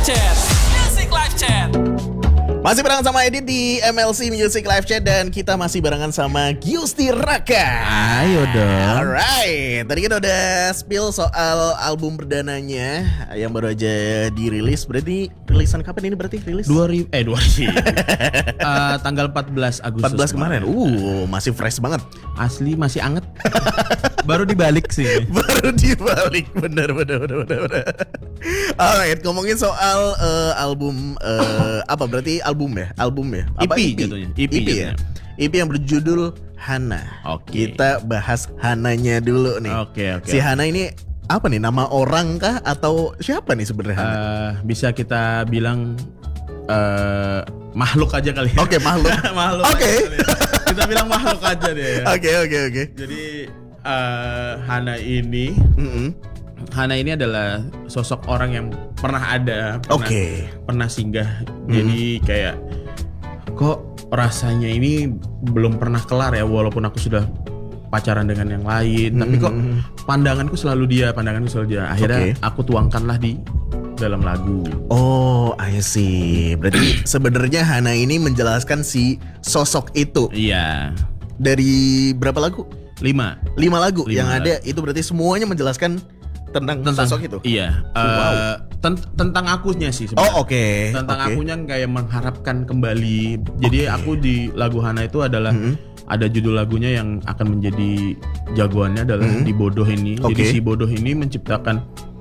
Chat. Music Live Chat. Masih barengan sama Edit di MLC Music Live Chat dan kita masih barengan sama Giusti Raka. Ayo dong. Alright, tadi kita udah spill soal album perdananya yang baru aja dirilis. Berarti rilisan kapan ini berarti rilis? 2000 tanggal 14 Agustus 14 kemarin. Masih fresh banget. Asli masih anget. Baru dibalik sih. Baru dibalik, bener. Alright, ngomongin soal album apa berarti album ya? Apa EP jatuhnya. EP ya? EP yang berjudul Hana. Oke. Kita bahas Hananya dulu nih. Oke. Si Hana ini apa nih? Nama orang kah atau siapa nih sebenarnya Hana? Bisa kita bilang makhluk aja kali ya. Oke, makhluk. Makhluk. Oke. aja kali ya. Kita bilang makhluk aja deh ya. Oke. Jadi Hana ini Hana ini adalah sosok orang yang pernah ada, pernah singgah. Jadi kayak kok rasanya ini belum pernah kelar ya, walaupun aku sudah pacaran dengan yang lain, tapi kok pandanganku selalu dia. Akhirnya aku tuangkanlah di dalam lagu. Oh, I see. Berarti sebenarnya Hana ini menjelaskan si sosok itu. Iya. Dari berapa lagu? 5 lagu yang ada itu berarti semuanya menjelaskan tentang sosok itu. Iya. Tentang akunya sih sebenarnya. Oh, oke. Tentang akunya kayak mengharapkan kembali. Jadi aku di lagu Hana itu adalah ada judul lagunya yang akan menjadi jagoannya adalah Di Bodoh Ini. Jadi si Bodoh ini menciptakan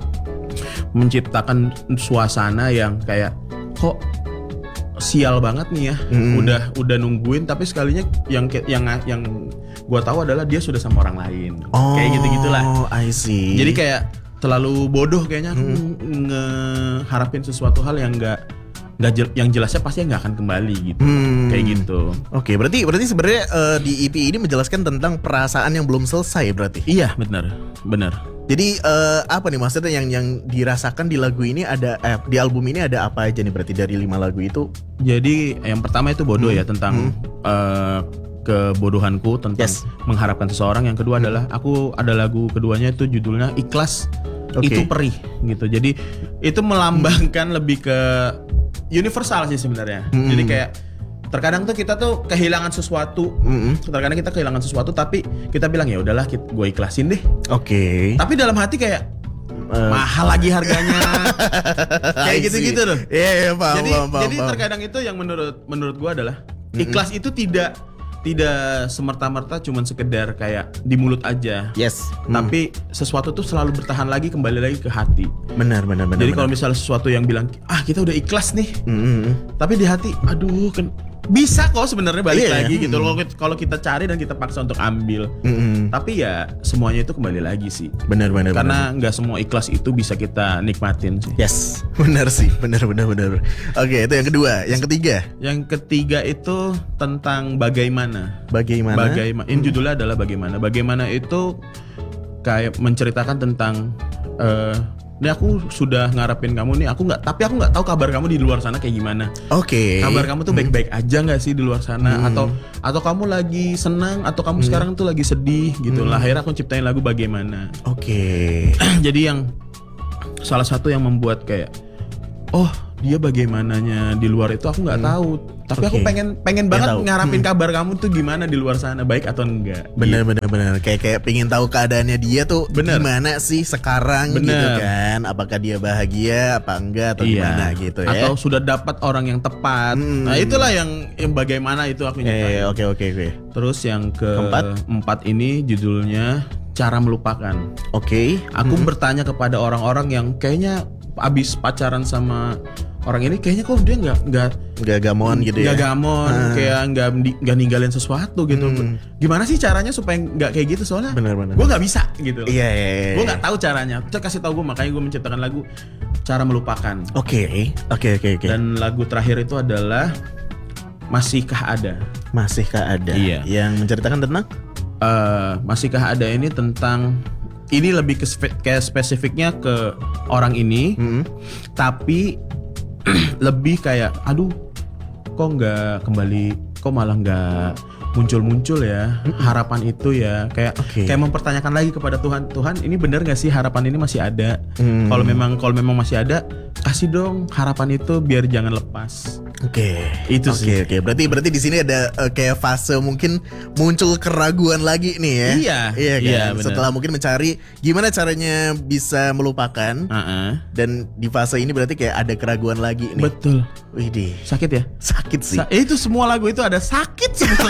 suasana yang kayak kok sial banget nih ya. Udah nungguin tapi sekalinya yang gua tahu adalah dia sudah sama orang lain. Kayak gitu-gitulah. Oh, I see. Jadi kayak terlalu bodoh kayaknya aku ngeharapin sesuatu hal yang yang jelasnya pasti nggak akan kembali gitu. Kayak gitu. Oke, berarti sebenarnya di EP ini menjelaskan tentang perasaan yang belum selesai berarti. Iya, benar. Jadi apa nih maksudnya yang dirasakan di lagu ini ada di album ini ada apa aja nih berarti dari 5 lagu itu? Jadi yang pertama itu bodoh ya, tentang kebodohanku, tentang mengharapkan seseorang. Yang kedua adalah aku ada lagu keduanya itu judulnya Ikhlas. Itu perih gitu. Jadi itu melambangkan lebih ke universal sih sebenarnya. Jadi kayak terkadang tuh kita tuh kehilangan sesuatu. Terkadang kita kehilangan sesuatu tapi kita bilang ya udahlah gue ikhlasin deh. Oke. Tapi dalam hati kayak mahal lagi harganya. Kayak gitu-gitu loh. Iya, paham. Jadi terkadang itu yang menurut gue adalah ikhlas itu tidak semerta-merta cuman sekedar kayak di mulut aja. Tapi sesuatu tuh selalu bertahan lagi, kembali lagi ke hati. Benar. Jadi kalau misalnya sesuatu yang bilang kita udah ikhlas nih, tapi di hati aduh bisa kok sebenarnya balik lagi gitu. Kalau kita cari dan kita paksa untuk ambil, tapi ya semuanya itu kembali lagi sih. Benar. Karena nggak semua ikhlas itu bisa kita nikmatin sih. Benar sih, benar. Oke, itu yang kedua. Yang ketiga itu tentang bagaimana. Ini judulnya adalah bagaimana. Bagaimana itu kayak menceritakan tentang ini aku sudah ngarepin kamu nih, tapi aku nggak tahu kabar kamu di luar sana kayak gimana. Kabar kamu tuh baik-baik aja nggak sih di luar sana, atau kamu lagi senang, atau kamu sekarang tuh lagi sedih gitu lah. Akhirnya aku ciptain lagu bagaimana. Jadi yang salah satu yang membuat kayak dia bagaimananya di luar itu aku nggak tahu, tapi aku pengen banget ngarapin kabar kamu tuh gimana di luar sana, baik atau enggak. Bener. Kayak pengen tahu keadaannya dia tuh gimana sih sekarang gitu kan. Apakah dia bahagia apa enggak atau gimana gitu ya. Atau sudah dapat orang yang tepat. Nah itulah yang bagaimana itu aku nyiptain. Oke. Terus yang keempat ini judulnya Cara Melupakan. Aku bertanya kepada orang-orang yang kayaknya abis pacaran sama orang ini, kayaknya kok dia nggak gamon gitu ya, kayak nggak ninggalin sesuatu gitu. Gimana sih caranya supaya nggak kayak gitu? Soalnya gue nggak bisa gitu. Iya. Gue nggak tahu caranya. Coba kasih tahu gue, makanya gue menciptakan lagu Cara Melupakan. Oke. Dan lagu terakhir itu adalah Masihkah Ada. Iya. Yang menceritakan tentang Masihkah Ada ini tentang, ini lebih ke spesifiknya ke orang ini, tapi lebih kayak aduh kok nggak kembali, kok malah nggak muncul ya harapan itu ya, kayak mempertanyakan lagi kepada Tuhan, Tuhan ini benar nggak sih harapan ini masih ada? Kalau memang masih ada, kasih dong harapan itu biar jangan lepas. Itu sih. Berarti di sini ada kayak fase mungkin muncul keraguan lagi nih ya. Iya kan. Iya, setelah mungkin mencari gimana caranya bisa melupakan. Dan di fase ini berarti kayak ada keraguan lagi nih. Betul. Widih. Sakit ya? Sakit sih. Itu semua lagu itu ada sakit semua.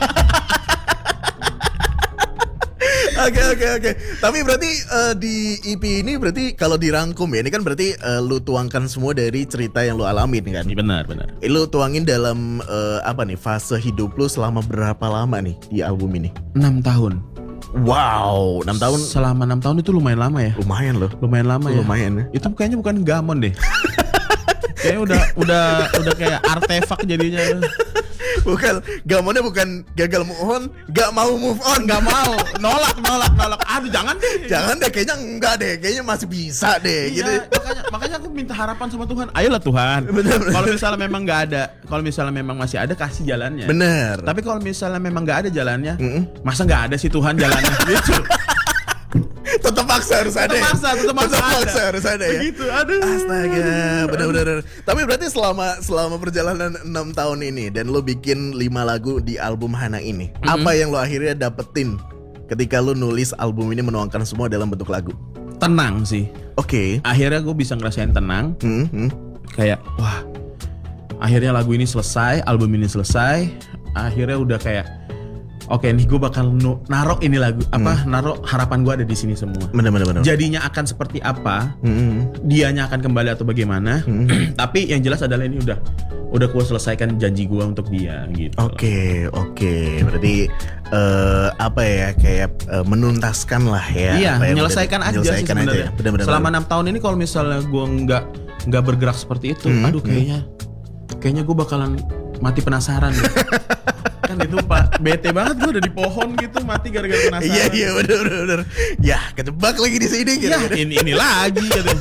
Oke. Tapi berarti di EP ini berarti kalau dirangkum ya, ini kan berarti lu tuangkan semua dari cerita yang lu alamin kan? Benar. Lu tuangin dalam apa nih, fase hidup lu selama berapa lama nih di album ini? 6 tahun. Wow, 6 tahun. Selama 6 tahun itu lumayan lama ya? Lumayan loh. Lumayan lama ya? Lumayan ya. Itu kayaknya bukan gamon deh. Kayaknya udah kayak artefak jadinya. Bukan, gamonnya bukan gagal move on, gak mau move on. Gak mau, nolak. Aduh jangan deh, kayaknya enggak deh, kayaknya masih bisa deh. Iya, gitu. makanya aku minta harapan sama Tuhan. Ayolah Tuhan. Kalau misalnya memang nggak ada, kalau misalnya memang masih ada, kasih jalannya. Bener. Tapi kalau misalnya memang nggak ada jalannya, masa nggak ada sih Tuhan jalannya? Gitu. Tetap maksa harus ada. Tetap maksa harus ada ya. Begitu, aduh. Astaga, benar-benar. Tapi berarti selama perjalanan 6 tahun ini dan lo bikin 5 lagu di album Hana ini, apa yang lo akhirnya dapetin ketika lo nulis album ini menuangkan semua dalam bentuk lagu? Tenang sih. Akhirnya gue bisa ngerasain tenang. Kayak wah, akhirnya lagu ini selesai, album ini selesai. Akhirnya udah kayak nih gue bakal narok ini lagu narok harapan gue ada di sini semua. Benar. Jadinya akan seperti apa? Dianya akan kembali atau bagaimana? Tapi yang jelas adalah ini udah gue selesaikan janji gue untuk dia gitu. Oke. Berarti apa ya, kayak menuntaskan lah ya. Iya, menyelesaikan aja sih sebenarnya. Benar. Selama 6 tahun ini kalau misalnya gue nggak bergerak seperti itu, aduh kayaknya gue bakalan mati penasaran. Kan itu Pak, bete banget gue udah di pohon gitu mati gara-gara penasaran. Iya bener. Ya kejebak lagi di sini gitu. Ya ini lagi gitu.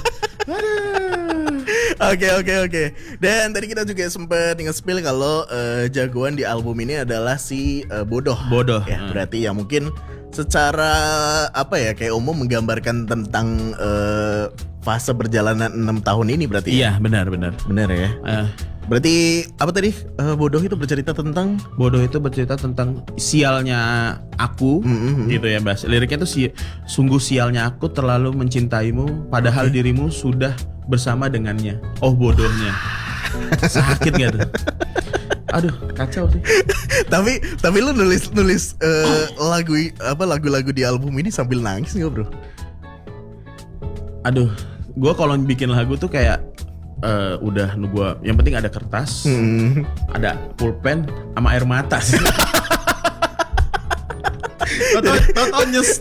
Oke. Dan tadi kita juga sempat nge-spill kalau jagoan di album ini adalah si Bodoh. Ya, berarti ya mungkin secara apa ya, kayak umum menggambarkan tentang fase perjalanan 6 tahun ini berarti. Iya, benar. Benar ya. Berarti apa tadi? Bodoh itu bercerita tentang sialnya aku, gitu ya, Bas. Liriknya tuh sungguh sialnya aku terlalu mencintaimu, padahal dirimu sudah bersama dengannya. Oh bodohnya. Sakit gak tuh? Aduh, kacau sih. tapi lu nulis lagu-lagu di album ini sambil nangis nggak, bro? Aduh, gue kalau bikin lagu tuh kayak udah gua, yang penting ada kertas, ada pulpen sama air mata sih. Tau nyes.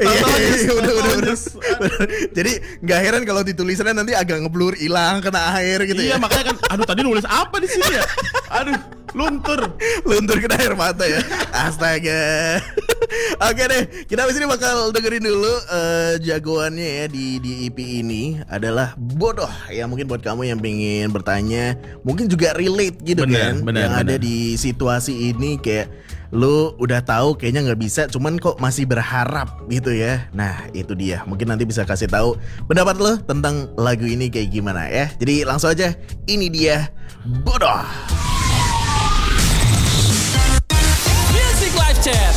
Jadi nggak heran kalau ditulisannya nanti agak ngeblur, hilang kena air gitu. Iya, ya. makanya kan, aduh tadi nulis apa di sini ya? Aduh, luntur kena air mata ya. Astaga. Oke deh, kita abis ini bakal dengerin dulu jagoannya ya di EP ini adalah Bodoh. Ya mungkin buat kamu yang pengen bertanya, mungkin juga relate gitu kan, yang ada di situasi ini, kayak lu udah tahu kayaknya nggak bisa, cuman kok masih berharap gitu ya. Nah itu dia, mungkin nanti bisa kasih tahu pendapat lo tentang lagu ini kayak gimana ya. Jadi langsung aja, ini dia Music Live Chat.